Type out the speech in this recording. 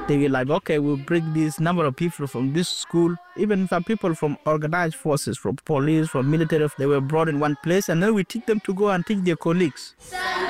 They were like, okay, we'll bring this number of people from this school, even some people from organized forces, from police, from military, they were brought in one place, and then we teach them to go and teach their colleagues.